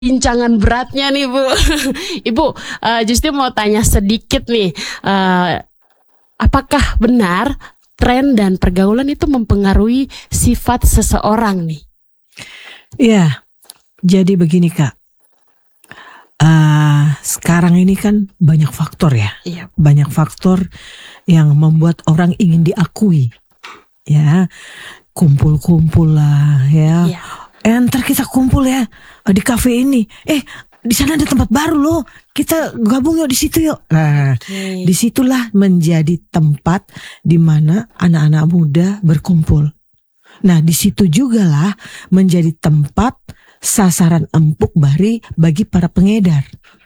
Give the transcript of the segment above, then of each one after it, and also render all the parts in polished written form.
Incangan beratnya nih Bu. Ibu, justru mau tanya sedikit nih, apakah benar tren dan pergaulan itu mempengaruhi sifat seseorang nih? Iya, jadi begini Kak, sekarang ini kan banyak faktor ya, banyak faktor yang membuat orang ingin diakui, ya, kumpul-kumpul lah, ya. Ntar kita kumpul ya di kafe ini. Di sana ada tempat baru loh. Kita gabung yuk di situ yuk. Nah, disitulah menjadi tempat di mana anak-anak muda berkumpul. Nah, di situ juga lah menjadi tempat sasaran empuk bagi para pengedar.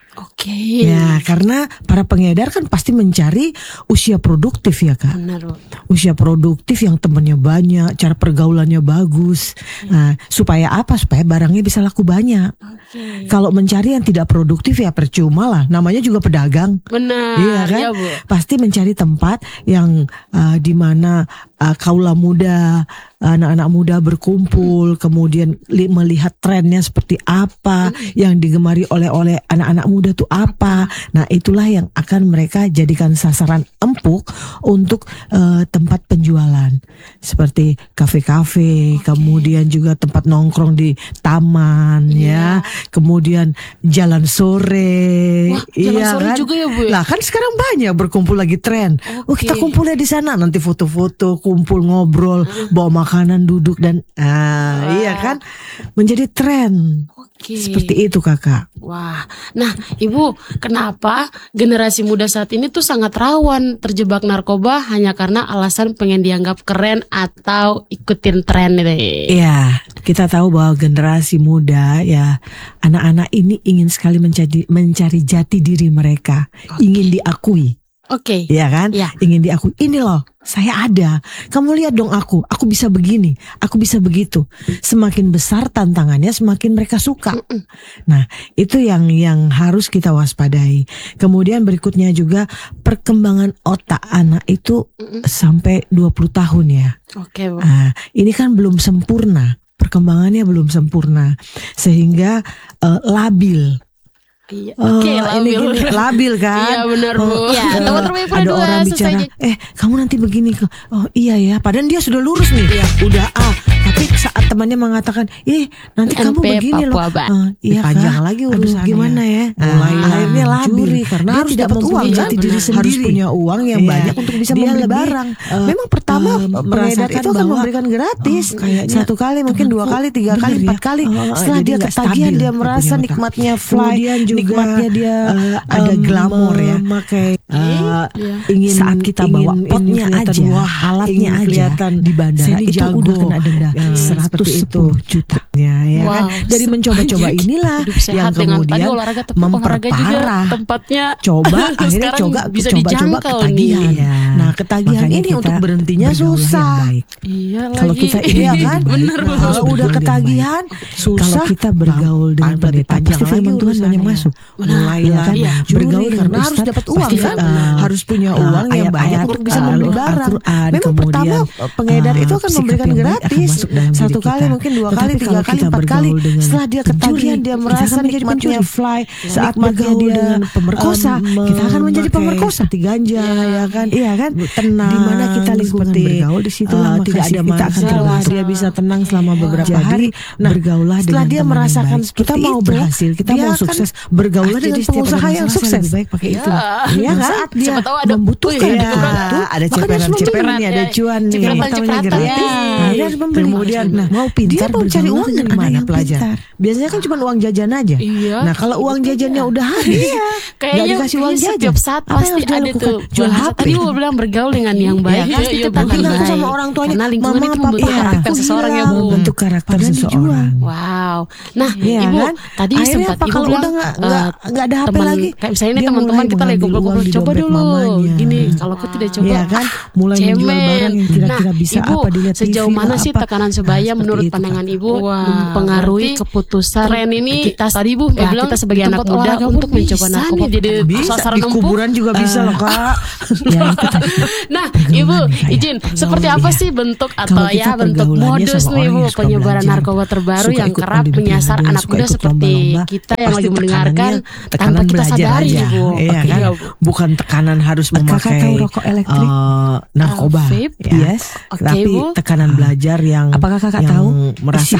Ya, karena para pengedar kan pasti mencari usia produktif ya Kak. Benar, Bu. Usia produktif yang temannya banyak, cara pergaulannya bagus. Nah, supaya apa? Supaya barangnya bisa laku banyak. Kalau mencari yang tidak produktif ya percuma lah. Namanya juga pedagang. Benar. Iya kan? Ya, Bu. Pasti mencari tempat yang di mana kaula muda, anak-anak muda berkumpul, kemudian melihat trennya seperti apa, yang digemari oleh anak-anak muda tuh apa. Nah, itulah yang akan mereka jadikan sasaran empuk untuk tempat penjualan seperti kafe-kafe, kemudian juga tempat nongkrong di taman, ya, kemudian jalan sore. Wah, jalan sore kan? juga ya Bu. Lah kan sekarang banyak berkumpul lagi tren. Kita kumpulnya di sana, nanti foto-foto, kumpul ngobrol, bawa makanan, duduk dan iya kan, menjadi tren. Seperti itu Kakak. Wah, nah Ibu, kenapa generasi muda saat ini tuh sangat rawan terjebak narkoba hanya karena alasan pengen dianggap keren atau ikutin tren gitu? Iya, kita tahu bahwa generasi muda ya, anak-anak ini ingin sekali mencari jati diri mereka, ingin diakui. Iya kan? Ingin diakui. Ini loh, saya ada. Kamu lihat dong aku bisa begini, aku bisa begitu. Semakin besar tantangannya, semakin mereka suka. Nah, itu yang harus kita waspadai. Kemudian berikutnya juga perkembangan otak anak itu sampai 20 tahun ya. Bu. Nah, ini kan belum sempurna. Perkembangannya belum sempurna. Sehingga labil. Labil kan? Iya benar Bu. Ada orang bicara, kamu nanti begini. Oh iya ya, padahal dia sudah lurus nih. Udah tapi saat temannya mengatakan, nanti kamu begini loh. Iya panjang lagi urusannya. Gimana ya? Akhirnya labil karena dia harus dapat uang jati diri sendiri. Harus punya uang yang banyak untuk bisa membeli barang. Memang pertama pengedar itu akan memberikan gratis. Satu kali, mungkin 2 kali, 3 kali, 4 kali. Setelah dia ketagihan, dia merasa nikmatnya fly. Nikmatnya dia ada glamor ya, ingin saat kita bawa potnya aja, alatnya aja di bandara itu udah kena denda 110 juta ya kan. Dari mencoba-coba inilah yang kemudian memperparah tempatnya. Akhirnya coba ketagihan. Nah, ketagihan ini untuk berhentinya susah. Kalau kita kan, kalau udah ketagihan susah. Kalau kita bergaul dengan pendeta, pasti firman Tuhan banyak masuk. Mulailah bergaul karena harus dapat uang kan, harus punya uang yang banyak untuk bisa membeli barang. Memang pertama pengedar itu akan memberikan gratis, 1 kali, mungkin 2 kali, 3 kali, 4 kali. Setelah dia ketagihan, dia merasa nikmatnya fly. Saat bergaul dengan pemerkosa, kita akan menjadi pemerkosa. Seperti ganja ya kan, iya kan, tenang. Dimana kita lingkungan bergaul, disitulah tidak ada masalah. Dia bisa tenang selama beberapa hari. Bergaulah dengan setelah dia merasakan kita mau berhasil, kita mau sukses, bergaulah dengan pengusaha yang sukses. Baik pakai itu. Iya kan? Saat dia membutuhkan ada ceperan nih, ada cuan nih. Dia harus membeli. Kemudian mau pintar, dia mau cari uang dari mana pelajar? Biasanya kan cuma uang jajan aja. Nah, kalau uang jajannya udah habis, nggak dikasih uang jajan, setiap saat pasti ada tuh jual HP. Tadi gue bilang bergaul dengan yang baik. Kita sama orang tuanya, karena lingkungan itu membentuk karakter seseorang ya Bu. Membentuk karakter seseorang. Wow. Nah, Ibu tadi sempat Ibu bilang nggak ada HP lagi. Kayak misalnya ini teman-teman kita lagi ngobrol-ngobrol, coba dulu gini, kalau aku tidak coba kan, mulai menjual barang yang kira-kira bisa apa dilihat TV. Sejauh mana sih tekanan sebaya menurut pandangan Ibu mempengaruhi keputusan tren ini? Kita tadi Bu bilang kita sebagai anak muda untuk mencoba narkoba jadi sasaran di kuburan juga bisa loh Kak. Nah, Ibu izin, seperti apa sih bentuk atau bentuk modus nih Bu penyebaran narkoba terbaru yang kerap menyasar anak muda seperti kita yang lagi mendengarkan tanpa kita sadari nih Bu. Iya kan? Bukan tekanan harus memakai rokok elektrik, narkoba, yes. Tapi tekanan belajar yang apakah kakak tahu merasa